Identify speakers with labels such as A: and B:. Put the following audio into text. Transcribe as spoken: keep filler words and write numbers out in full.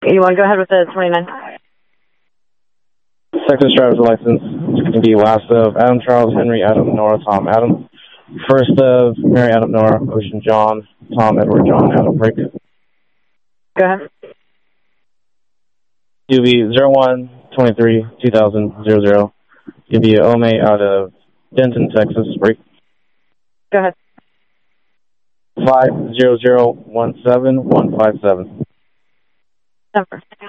A: You want to go ahead with the twenty-nine?
B: Texas driver's license. It's going to be last of Adam Charles, Henry Adam, Nora, Tom Adam. First of Mary Adam, Nora, Ocean John, Tom Edward, John Adam, break.
A: Go ahead.
B: It'll be zero one twenty-three two thousand zero zero. It'll be Ome out of Denton, Texas, break.
A: Go ahead.
B: Five zero zero one seven one five seven.
A: Number.